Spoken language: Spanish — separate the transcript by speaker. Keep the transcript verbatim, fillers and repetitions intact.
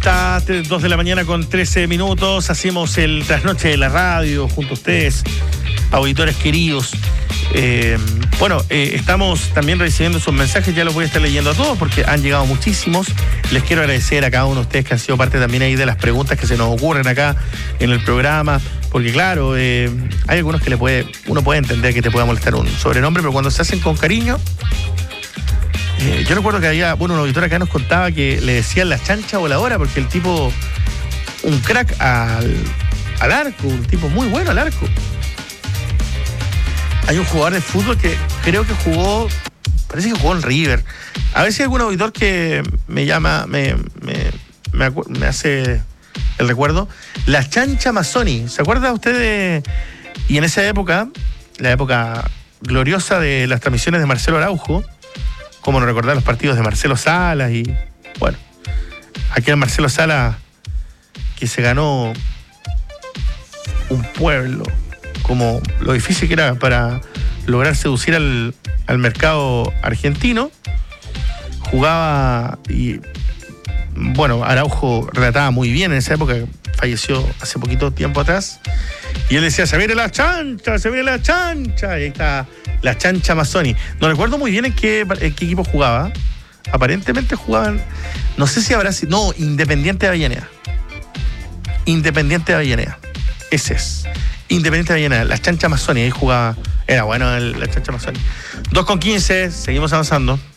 Speaker 1: Está dos de la mañana con trece minutos. Hacemos el trasnoche de la radio junto a ustedes, auditores queridos. Eh, bueno, eh, estamos también recibiendo sus mensajes. Ya los voy a estar leyendo a todos porque han llegado muchísimos. Les quiero agradecer a cada uno de ustedes que han sido parte también ahí de las preguntas que se nos ocurren acá en el programa. Porque claro, eh, hay algunos que le puede, uno puede entender que te pueda molestar un sobrenombre, pero cuando se hacen con cariño... Eh, yo recuerdo que había, bueno, un auditor acá nos contaba que le decían la chancha voladora porque el tipo, un crack al, al arco, un tipo muy bueno al arco. Hay un jugador de fútbol que creo que jugó, parece que jugó en River. A ver si hay algún auditor que me llama, me, me, me, acu- me hace el recuerdo. La chancha Mazzoni, ¿se acuerda usted de...? Y en esa época, la época gloriosa de las transmisiones de Marcelo Araujo, cómo no recordar los partidos de Marcelo Salas y, bueno, aquel Marcelo Salas que se ganó un pueblo, como lo difícil que era para lograr seducir al, al mercado argentino. Jugaba y, bueno, Araujo relataba muy bien en esa época, falleció hace poquito tiempo atrás, y él decía, se viene la chancha, se viene la chancha, y ahí está la chancha Mazzoni. No recuerdo muy bien en qué, en qué equipo jugaba. Aparentemente jugaban, no sé si habrá sido, no, Independiente de Avellaneda. Independiente de Avellaneda. Ese es. Independiente de Avellaneda, la chancha Mazzoni, ahí jugaba, era bueno el, la chancha Mazzoni. dos con quince, seguimos avanzando.